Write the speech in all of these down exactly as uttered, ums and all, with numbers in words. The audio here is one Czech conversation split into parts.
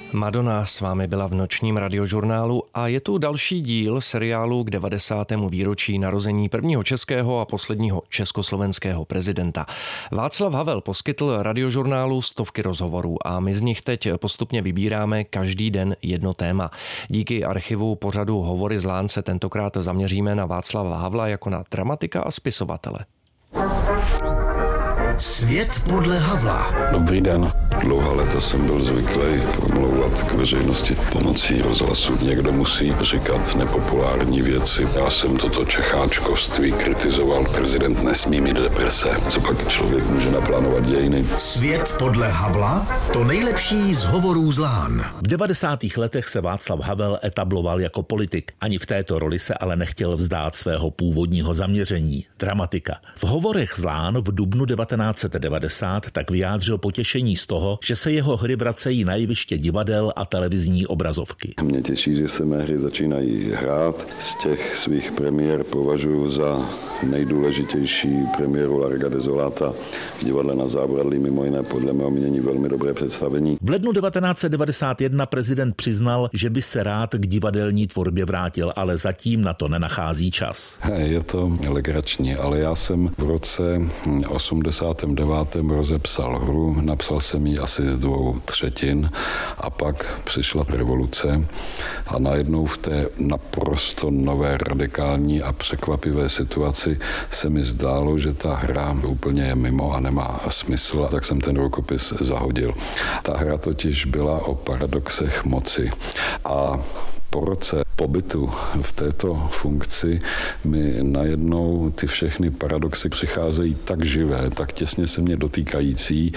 Madonna s vámi byla v nočním radiožurnálu a je tu další díl seriálu k devadesátému výročí narození prvního českého a posledního československého prezidenta. Václav Havel poskytl radiožurnálu stovky rozhovorů a my z nich teď postupně vybíráme každý den jedno téma. Díky archivu pořadu Hovory z Lán se tentokrát zaměříme na Václava Havla jako na dramatika a spisovatele. Svět podle Havla. Dobrý den. Dlouhá léta jsem byl zvyklý promlouvat k veřejnosti pomocí rozhlasu. Někdo musí říkat nepopulární věci. Já jsem toto čecháčkovství kritizoval. Prezident nesmí mít deprese. Co pak člověk může naplánovat dějiny? Svět podle Havla? To nejlepší z hovorů z Lán. V devadesátých letech se Václav Havel etabloval jako politik. Ani v této roli se ale nechtěl vzdát svého původního zaměření, dramatika. V Hovorech z Lán v dubnu devatenáct set devadesát tak vyjádřil potěšení z toho, že se jeho hry vracejí na jeviště divadel a televizní obrazovky. Mě těší, že se mé hry začínají hrát. Z těch svých premiér považuji za nejdůležitější premiéru Larga Dezolata v divadle Na Zábradlí, mimo jiné podle mého mínění velmi dobré představení. V lednu devatenáct set devadesát jedna prezident přiznal, že by se rád k divadelní tvorbě vrátil, ale zatím na to nenachází čas. Je to legrační, ale já jsem v roce osmdesátém devátém rozepsal hru, napsal jsem ji asi z dvou třetin a pak přišla revoluce a najednou v té naprosto nové, radikální a překvapivé situaci se mi zdálo, že ta hra úplně je mimo a nemá smysl, tak jsem ten rukopis zahodil. Ta hra totiž byla o paradoxech moci a po roce pobytu v této funkci mi najednou ty všechny paradoxy přicházejí tak živé, tak těsně se mě dotýkající,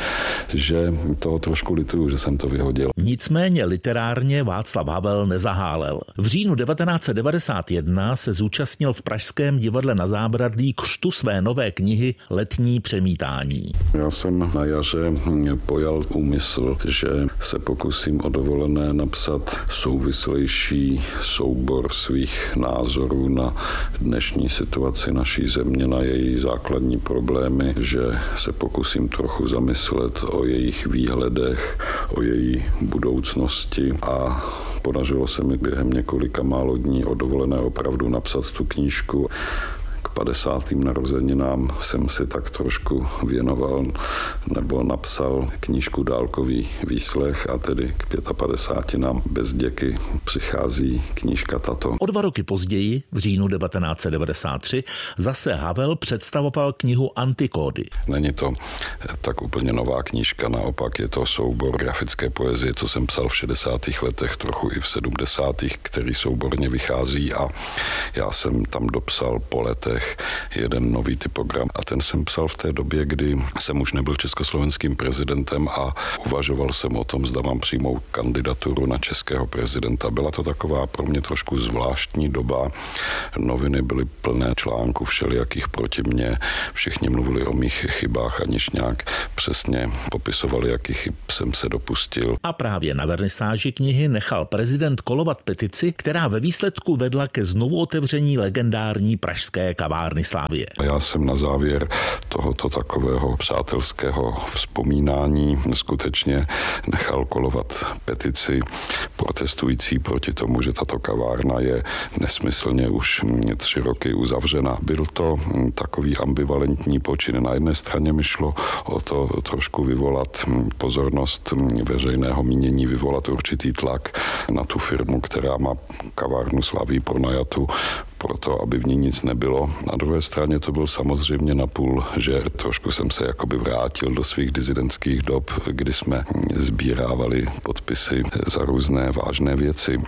že toho trošku lituju, že jsem to vyhodil. Nicméně literárně Václav Havel nezahálel. V říjnu devatenáct set devadesát jedna se zúčastnil v pražském divadle Na Zábradlí křtu své nové knihy Letní přemítání. Já jsem na jaře pojal úmysl, že se pokusím o dovolené napsat souvislejší soubor svých názorů na dnešní situaci naší země, na její základní problémy, že se pokusím trochu zamyslet o jejich výhledech, o její budoucnosti a podařilo se mi během několika málo dní o dovolené opravdu napsat tu knížku. K padesátým narozeninám jsem si tak trošku věnoval nebo napsal knížku Dálkový výslech a tedy k padesátým bez děky přichází knížka tato. O dva roky později, v říjnu devatenáct set devadesát tři, zase Havel představoval knihu Antikódy. Není to tak úplně nová knížka, naopak je to soubor grafické poezie, co jsem psal v šedesátých letech, trochu i v sedmdesátých, který souborně vychází a já jsem tam dopsal po letech jeden nový typogram a ten jsem psal v té době, kdy jsem už nebyl československým prezidentem a uvažoval jsem o tom, zda mám přijmout kandidaturu na českého prezidenta. Byla to taková pro mě trošku zvláštní doba. Noviny byly plné článků všelijakých proti mně. Všichni mluvili o mých chybách, aniž nějak přesně popisovali, jakých chyb jsem se dopustil. A právě na vernisáži knihy nechal prezident kolovat petici, která ve výsledku vedla ke znovu otevření legendární pražské kavárny Slávie. Já jsem na závěr tohoto takového přátelského vzpomínání skutečně nechal kolovat petici protestující proti tomu, že tato kavárna je nesmyslně už tři roky uzavřena. Byl to takový ambivalentní počin. Na jedné straně mi šlo o to trošku vyvolat pozornost veřejného mínění, vyvolat určitý tlak na tu firmu, která má kavárnu Slávii pronajatou, proto, aby v ní nic nebylo. Na druhé straně to byl samozřejmě napůl žert. Trošku jsem se jakoby vrátil do svých disidentských dob, kdy jsme sbírávali podpisy za různé vážné věci.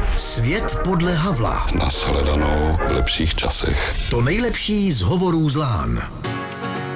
Svět podle Havla. Nashledanou v lepších časech. To nejlepší z hovorů z Lán.